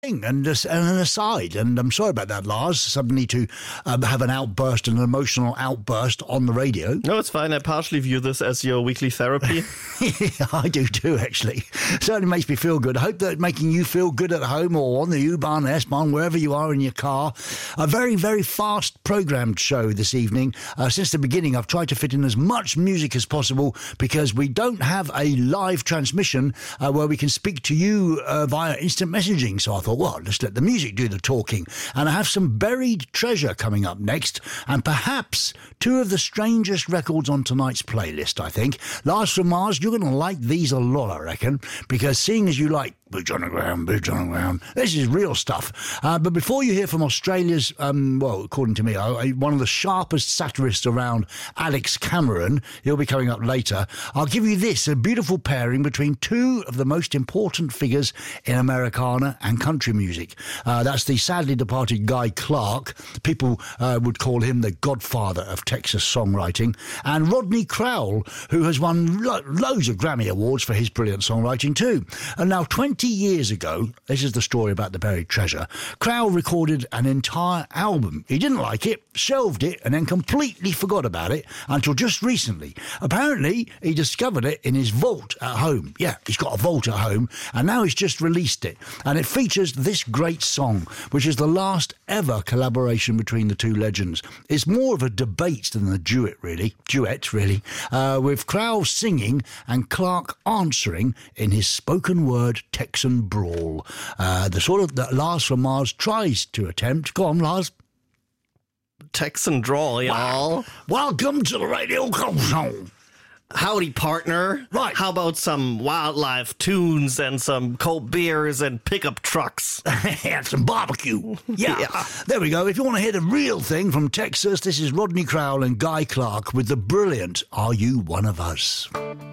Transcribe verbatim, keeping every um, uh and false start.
And, just, and an aside, and I'm sorry about that, Lars, suddenly to um, have an outburst, an emotional outburst on the radio. No, it's fine. I partially view this as your weekly therapy. Yeah, I do too, actually. Certainly makes me feel good. I hope that making you feel good at home or on the U-Bahn, S-Bahn, wherever you are in your car. A very, very fast programmed show this evening. Uh, since the beginning, I've tried to fit in as much music as possible because we don't have a live transmission uh, where we can speak to you uh, via instant messaging. So I thought, well, let's let the music do the talking. And I have some buried treasure coming up next, and perhaps two of the strangest records on tonight's playlist, I think. Lars from Mars, you're going to like these a lot, I reckon, because seeing as you like boots on the ground, boots on the ground, this is real stuff. Uh, but before you hear from Australia's, um, well, according to me, uh, one of the sharpest satirists around, Alex Cameron, he'll be coming up later, I'll give you this, a beautiful pairing between two of the most important figures in Americana and country music. Uh, that's the sadly departed Guy Clark. People uh, would call him the godfather of Texas songwriting. And Rodney Crowell, who has won lo- loads of Grammy Awards for his brilliant songwriting too. And now twenty years ago, this is the story about the buried treasure, Crowell recorded an entire album. He didn't like it, shelved it, and then completely forgot about it until just recently. Apparently, he discovered it in his vault at home. Yeah, he's got a vault at home, and now he's just released it. And it features this great song, which is the last ever collaboration between the two legends. It's more of a debate than a duet, really, duet, really, uh, with Crowell singing and Clark answering in his spoken word Texan brawl. Uh, the sort of that Lars from Mars tries to attempt. Go on, Lars. Texan drawl, y'all. Wow. Welcome to the Radio Show. Howdy, partner. Right. How about some wildlife tunes and some cold beers and pickup trucks? And some barbecue. Yeah. Yeah. There we go. If you want to hear the real thing from Texas, this is Rodney Crowell and Guy Clark with the brilliant Are You One of Us?